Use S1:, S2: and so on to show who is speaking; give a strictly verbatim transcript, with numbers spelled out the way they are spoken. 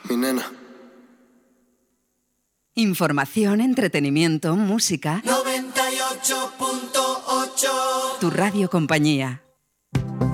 S1: Mi nena.
S2: Información, entretenimiento, música.
S3: noventa y ocho punto ocho.
S2: Tu radio compañía.